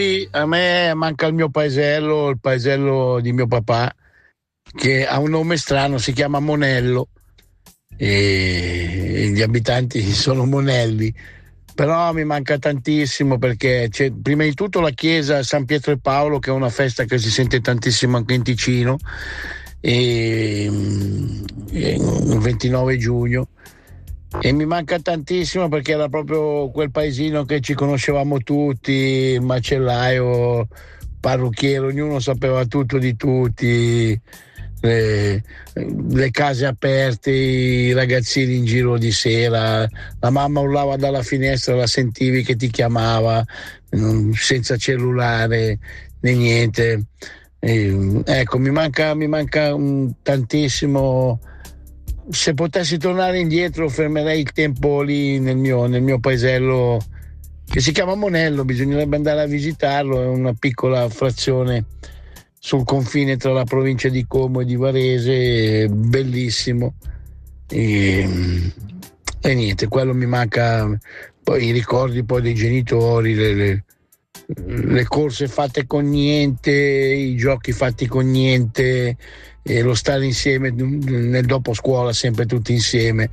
A me manca il mio paesello, il paesello di mio papà, che ha un nome strano, si chiama Monello e gli abitanti sono Monelli, però mi manca tantissimo perché c'è prima di tutto la chiesa San Pietro e Paolo, che è una festa che si sente tantissimo anche in Ticino, il 29 giugno, e mi manca tantissimo perché era proprio quel paesino che ci conoscevamo tutti, il macellaio, parrucchiere, ognuno sapeva tutto di tutti, le case aperte, i ragazzini in giro di sera, la mamma urlava dalla finestra, la sentivi che ti chiamava, senza cellulare né niente. Ecco, mi manca tantissimo. Se potessi tornare indietro fermerei il tempo lì nel mio paesello che si chiama Monello, bisognerebbe andare a visitarlo, è una piccola frazione sul confine tra la provincia di Como e di Varese, bellissimo, e niente, quello mi manca. Poi i ricordi poi dei genitori, le corse fatte con niente, i giochi fatti con niente, e lo stare insieme nel dopo scuola sempre tutti insieme,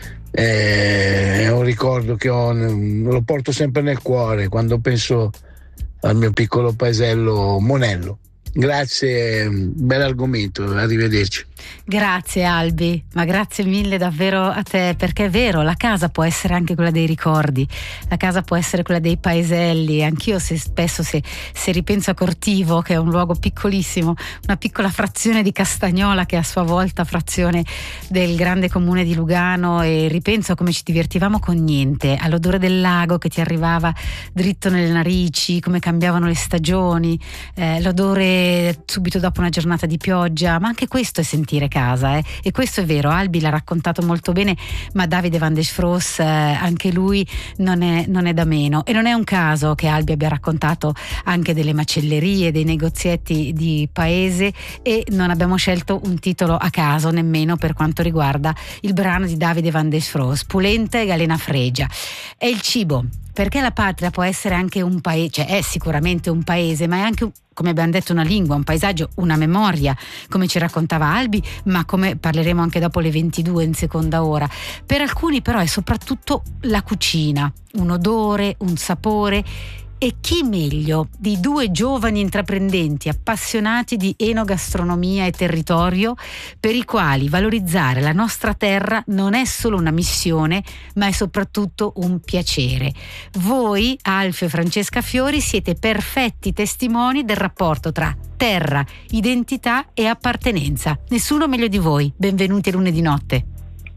è un ricordo che lo porto sempre nel cuore quando penso al mio piccolo paesello Monello. Grazie, bel argomento, arrivederci. Grazie Albi, ma grazie mille davvero a te, perché è vero, la casa può essere anche quella dei ricordi, la casa può essere quella dei paeselli. Anch'io spesso se ripenso a Cortivo, che è un luogo piccolissimo, una piccola frazione di Castagnola che è a sua volta frazione del grande comune di Lugano, e ripenso a come ci divertivamo con niente, all'odore del lago che ti arrivava dritto nelle narici, come cambiavano le stagioni, l'odore subito dopo una giornata di pioggia, ma anche questo è sentire casa, e questo è vero. Albi l'ha raccontato molto bene, ma Davide van der Sfroos, anche lui non è da meno, e non è un caso che Albi abbia raccontato anche delle macellerie, dei negozietti di paese, e non abbiamo scelto un titolo a caso nemmeno per quanto riguarda il brano di Davide van der Sfroos, Pulenta e Galena Fregia. È il cibo, perché la patria può essere anche un paese, cioè è sicuramente un paese, ma è anche, come abbiamo detto, una lingua, un paesaggio, una memoria, come ci raccontava Albi, ma come parleremo anche dopo le 22 in seconda ora. Per alcuni però è soprattutto la cucina, un odore, un sapore. E chi meglio di due giovani intraprendenti appassionati di enogastronomia e territorio, per i quali valorizzare la nostra terra non è solo una missione, ma è soprattutto un piacere. Voi, Alfio e Francesca Fiori, siete perfetti testimoni del rapporto tra terra, identità e appartenenza. Nessuno meglio di voi. Benvenuti a Lunedì Notte.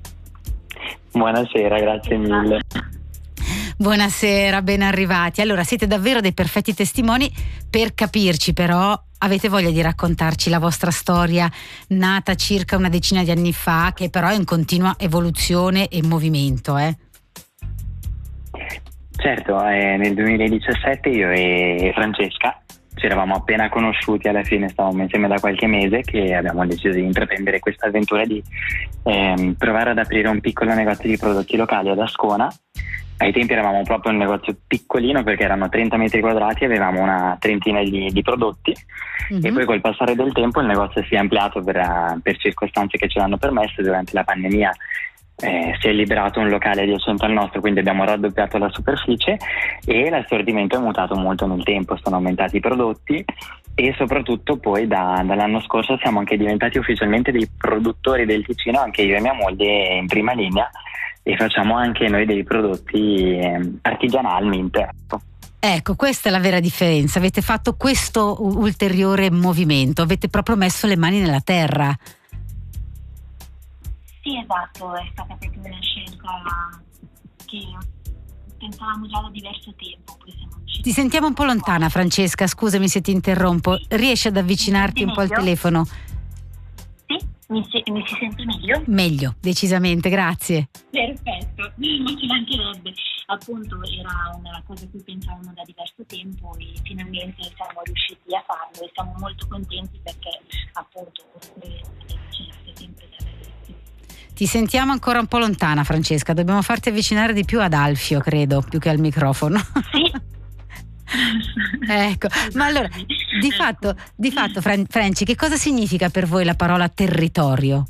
Buonasera, grazie mille. Buonasera, ben arrivati. Allora, siete davvero dei perfetti testimoni. Per capirci però, avete voglia di raccontarci la vostra storia, nata circa una decina di anni fa, che però è in continua evoluzione e movimento, Certo, nel 2017 io e Francesca ci eravamo appena conosciuti, alla fine stavamo insieme da qualche mese, che abbiamo deciso di intraprendere questa avventura di provare ad aprire un piccolo negozio di prodotti locali ad Ascona. Ai tempi eravamo proprio un negozio piccolino perché erano 30 metri quadrati, avevamo una trentina di prodotti, e poi col passare del tempo il negozio si è ampliato per circostanze che ce l'hanno permesso. Durante la pandemia si è liberato un locale adiacente al nostro, quindi abbiamo raddoppiato la superficie e l'assortimento è mutato molto nel tempo, sono aumentati i prodotti, e soprattutto poi dall'anno scorso siamo anche diventati ufficialmente dei produttori del Ticino, anche io e mia moglie in prima linea, e facciamo anche noi dei prodotti artigianalmente. Ecco, questa è la vera differenza. Avete fatto questo ulteriore movimento, avete proprio messo le mani nella terra. Sì, esatto, è stata proprio una scelta che pensavamo già da diverso tempo. Ti sentiamo un po' lontana, Francesca, scusami se ti interrompo. Riesci ad avvicinarti un po' al telefono? Mi si sente meglio? Meglio, decisamente, grazie. Perfetto, non ci mancherebbe. Appunto era una cosa a cui pensavamo da diverso tempo e finalmente siamo riusciti a farlo, e siamo molto contenti perché appunto ci lascia sempre da vedere. Ti sentiamo ancora un po' lontana, Francesca, dobbiamo farti avvicinare di più ad Alfio, credo, più che al microfono. Sì. Ecco, ma allora di fatto Franci, che cosa significa per voi la parola territorio?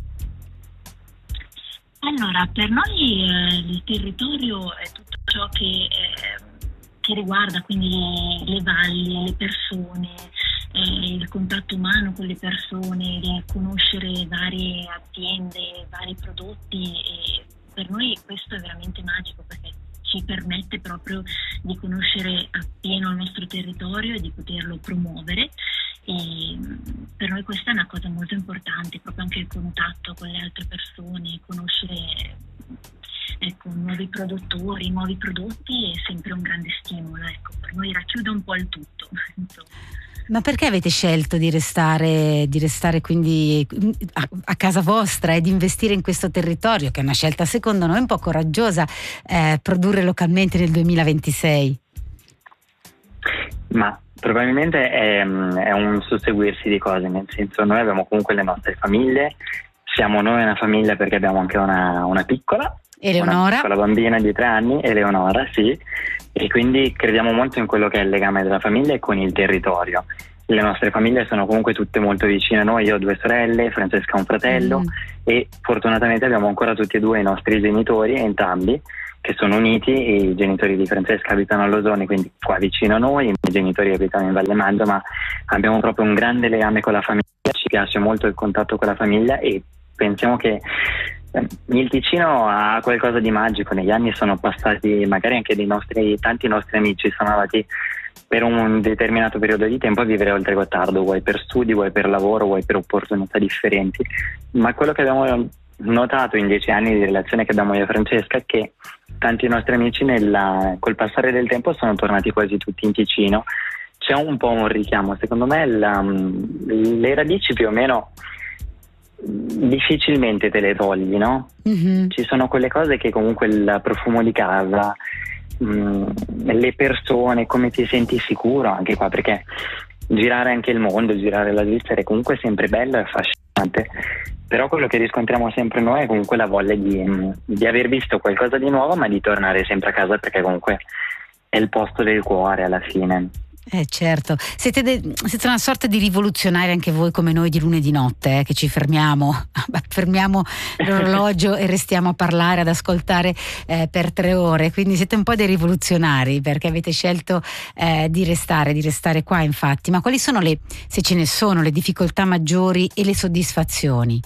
Allora, per noi il territorio è tutto ciò che riguarda quindi le valli, le persone, il contatto umano con le persone, il conoscere varie aziende, vari prodotti, e per noi questo è veramente magico perché ci permette proprio di conoscere appieno il nostro territorio e di poterlo promuovere. E per noi questa è una cosa molto importante, proprio anche il contatto con le altre persone, conoscere nuovi produttori, nuovi prodotti è sempre un grande stimolo. Ecco, per noi racchiude un po' il tutto. Ma perché avete scelto di restare quindi a casa vostra e di investire in questo territorio, che è una scelta secondo noi un po' coraggiosa, produrre localmente nel 2026? Ma probabilmente è un susseguirsi di cose, nel senso, noi abbiamo comunque le nostre famiglie, siamo noi una famiglia perché abbiamo anche una piccola bambina di 3 anni, Eleonora, sì, e quindi crediamo molto in quello che è il legame della famiglia e con il territorio. Le nostre famiglie sono comunque tutte molto vicine a noi, io ho 2 sorelle, Francesca ha un fratello e fortunatamente abbiamo ancora tutti e 2 i nostri genitori, entrambi, che sono uniti. I genitori di Francesca abitano a Losone, quindi qua vicino a noi, i miei genitori abitano in Valle Maggio, ma abbiamo proprio un grande legame con la famiglia, ci piace molto il contatto con la famiglia e pensiamo che il Ticino ha qualcosa di magico. Negli anni sono passati magari anche tanti nostri amici sono andati per un determinato periodo di tempo a vivere oltre Gottardo, vuoi per studi, vuoi per lavoro, vuoi per opportunità differenti, ma quello che abbiamo notato in 10 anni di relazione che abbiamo io e Francesca è che tanti nostri amici col passare del tempo sono tornati quasi tutti in Ticino. C'è un po' un richiamo, secondo me le radici più o meno difficilmente te le togli, no? Ci sono quelle cose che comunque il profumo di casa, le persone, come ti senti sicuro anche qua, perché girare anche il mondo, girare la Svizzera è comunque sempre bello e affascinante, però quello che riscontriamo sempre noi è comunque la voglia di aver visto qualcosa di nuovo, ma di tornare sempre a casa perché comunque è il posto del cuore alla fine. Certo, siete una sorta di rivoluzionari anche voi come noi di lunedì notte, che ci fermiamo l'orologio e restiamo a parlare, ad ascoltare per 3 ore, quindi siete un po' dei rivoluzionari perché avete scelto di restare qua, infatti. Ma quali sono se ce ne sono, le difficoltà maggiori e le soddisfazioni?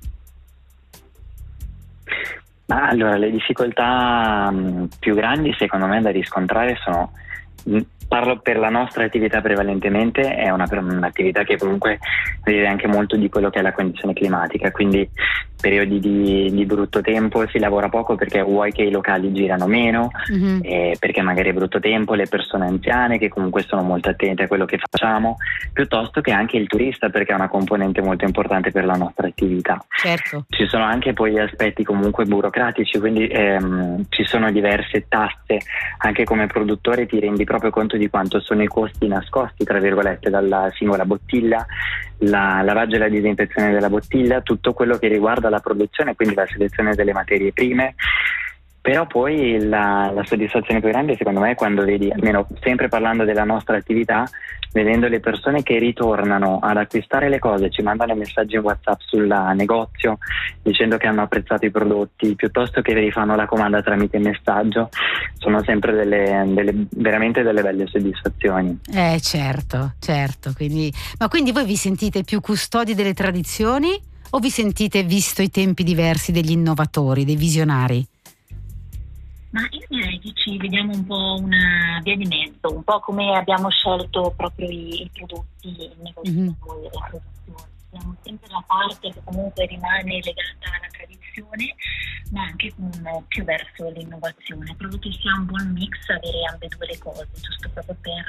Ma allora, le difficoltà più grandi secondo me da riscontrare sono, parlo per la nostra attività prevalentemente, è un'attività che comunque vive anche molto di quello che è la condizione climatica, quindi periodi di brutto tempo si lavora poco perché vuoi che i locali girano meno, perché magari è brutto tempo, le persone anziane che comunque sono molto attente a quello che facciamo, piuttosto che anche il turista, perché è una componente molto importante per la nostra attività. Certo. Ci sono anche poi aspetti comunque burocratici, quindi ci sono diverse tasse, anche come produttore ti rendi proprio conto di quanto sono i costi nascosti, tra virgolette, dalla singola bottiglia, la lavaggio e la disinfezione della bottiglia, tutto quello che riguarda la produzione, quindi la selezione delle materie prime. Però poi la soddisfazione più grande secondo me è quando vedi, almeno sempre parlando della nostra attività, vedendo le persone che ritornano ad acquistare le cose, ci mandano messaggi in WhatsApp sul negozio dicendo che hanno apprezzato i prodotti, piuttosto che rifanno la comanda tramite messaggio, sono sempre veramente delle belle soddisfazioni. Certo, ma quindi voi vi sentite più custodi delle tradizioni o vi sentite, visto i tempi diversi, degli innovatori, dei visionari? Ma io direi che ci vediamo un po' una via di mezzo, un po' come abbiamo scelto proprio i prodotti, il negozio, la produzione. Siamo sempre la parte che comunque rimane legata alla tradizione, ma anche più verso l'innovazione. Credo che sia un buon mix avere ambedue le cose, giusto proprio per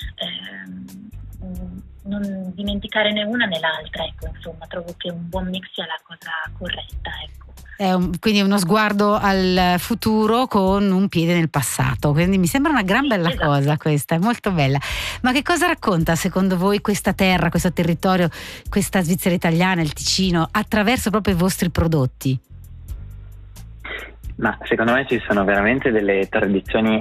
non dimenticare né una né l'altra. Ecco, insomma, trovo che un buon mix sia la cosa corretta, ecco. Quindi uno sguardo al futuro con un piede nel passato, quindi mi sembra una gran bella cosa questa, è molto bella. Ma che cosa racconta secondo voi questa terra, questo territorio, questa Svizzera italiana, il Ticino, attraverso proprio i vostri prodotti? Ma secondo me ci sono veramente delle tradizioni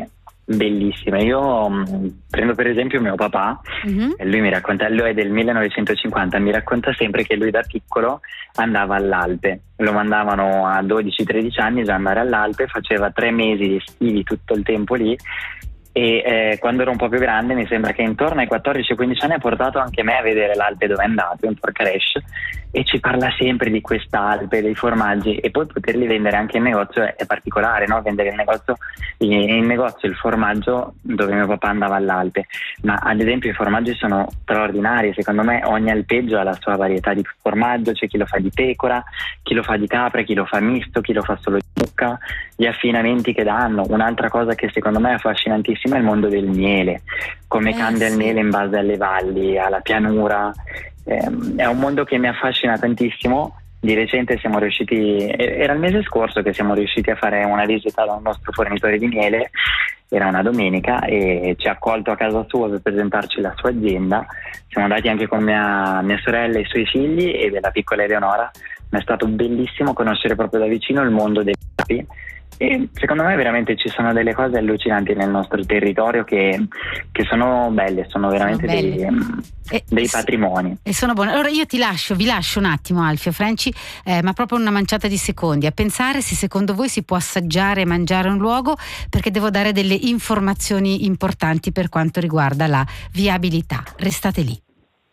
bellissime. Io prendo per esempio mio papà, e lui mi racconta, lui è del 1950, mi racconta sempre che lui da piccolo andava all'Alpe, lo mandavano a 12-13 anni già andare all'Alpe, faceva 3 mesi estivi tutto il tempo lì, e quando ero un po' più grande mi sembra che intorno ai 14-15 anni ha portato anche me a vedere l'Alpe dove è andato, in Porcaresce, e ci parla sempre di questa Alpe, dei formaggi, e poi poterli vendere anche in negozio è particolare, no? Vendere in negozio il formaggio dove mio papà andava all'Alpe. Ma ad esempio i formaggi sono straordinari, secondo me ogni alpeggio ha la sua varietà di formaggio, c'è chi lo fa di pecora, chi lo fa di capra, chi lo fa misto, chi lo fa solo di mucca, gli affinamenti che danno. Un'altra cosa che secondo me è affascinantissima è il mondo del miele, come cambia il miele in base alle valli, alla pianura. È un mondo che mi affascina tantissimo. Di recente siamo riusciti, era il mese scorso che siamo riusciti a fare una visita da un nostro fornitore di miele, era una domenica, e ci ha accolto a casa sua per presentarci la sua azienda. Siamo andati anche con mia sorella e i suoi figli e della piccola Eleonora. Mi è stato bellissimo conoscere proprio da vicino il mondo dei api, e secondo me veramente ci sono delle cose allucinanti nel nostro territorio che sono belle, sono veramente dei patrimoni. E sono buone. Allora io vi lascio un attimo, Alfio Franci, ma proprio una manciata di secondi, a pensare se secondo voi si può assaggiare e mangiare un luogo, perché devo dare delle informazioni importanti per quanto riguarda la viabilità. Restate lì.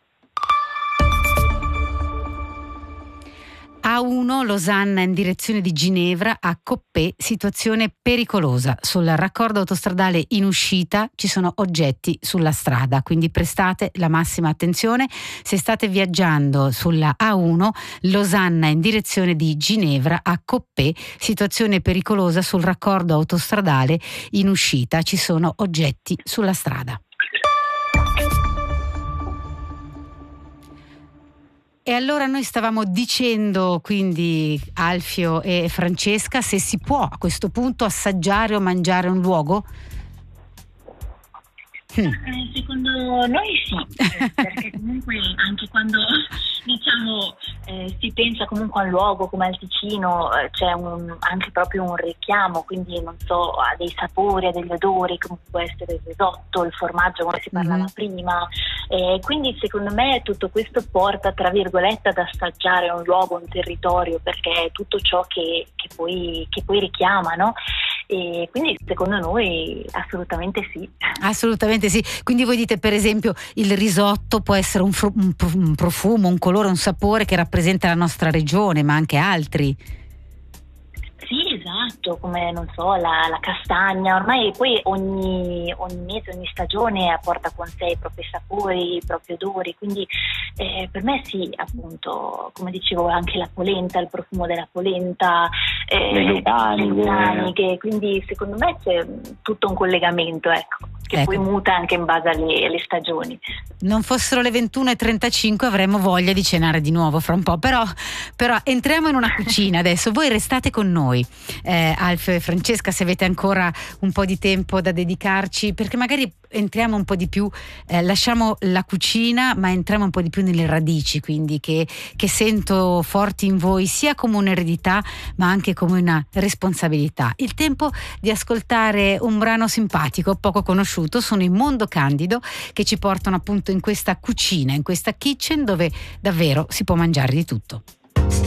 A1 Losanna in direzione di Ginevra, a Coppet, situazione pericolosa. Sul raccordo autostradale in uscita ci sono oggetti sulla strada, quindi prestate la massima attenzione se state viaggiando sulla A1 Losanna in direzione di Ginevra, a Coppet, situazione pericolosa sul raccordo autostradale in uscita, ci sono oggetti sulla strada. E allora noi stavamo dicendo, quindi, Alfio e Francesca, se si può a questo punto assaggiare o mangiare un luogo? Secondo noi sì, perché comunque anche quando si pensa comunque a un luogo come al Ticino, c'è anche proprio un richiamo, quindi non so, a dei sapori, a degli odori, come può essere il risotto, il formaggio come si parlava prima, quindi secondo me tutto questo porta tra virgolette ad assaggiare un luogo, un territorio, perché è tutto ciò che poi richiama, no? E quindi secondo noi assolutamente sì. Assolutamente sì. Quindi voi dite, per esempio, il risotto può essere un profumo, un colore, un sapore che rappresenta la nostra regione, ma anche altri. Sì, esatto, come non so, la castagna, ormai poi ogni mese, ogni stagione porta con sé i propri sapori, i propri odori, quindi per me sì, appunto, come dicevo, anche la polenta, il profumo della polenta, le lucaniche, quindi secondo me c'è tutto un collegamento, ecco, che poi muta anche in base alle stagioni. Non fossero le 21:35 avremmo voglia di cenare di nuovo fra un po', però entriamo in una cucina adesso. Voi restate con noi, Alfio e Francesca, se avete ancora un po' di tempo da dedicarci, perché magari entriamo un po' di più, lasciamo la cucina ma entriamo un po' di più nelle radici, quindi che sento forti in voi sia come un'eredità ma anche come una responsabilità. Il tempo di ascoltare un brano simpatico, poco conosciuto, sono i Mondo Candido, che ci portano appunto in questa cucina, in questa kitchen dove davvero si può mangiare di tutto.